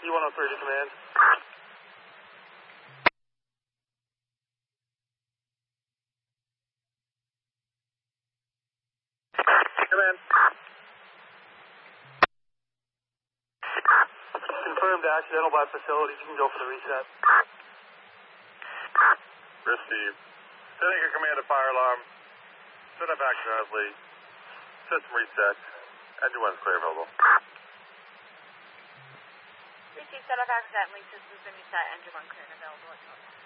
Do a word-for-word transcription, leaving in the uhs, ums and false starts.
C one oh three to command. Command. Confirmed accidental by facilities. You can go for the reset. Received. Setting your command to fire alarm. Set up accidentally. System reset. Engine one's clear available. Received, set up accidentally. Systems been reset. Engine one clear and available.